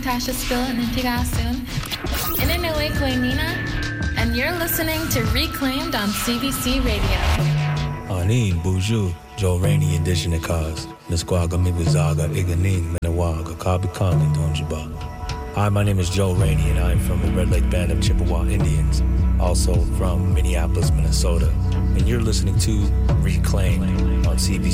Natasha Spill and Intigasun. Inanue Koinina, and you're listening to Reclaimed on CBC Radio. Ani Buju, Joe Rainey indigenous cause. Nisquaga Mibuzaga, Iganin, Menawaga, Kabikang, and Donjiba. Hi, my name is Joe Rainey, and I'm from the Red Lake Band of Chippewa Indians, also from Minneapolis, Minnesota. And you're listening to Reclaim on CBC.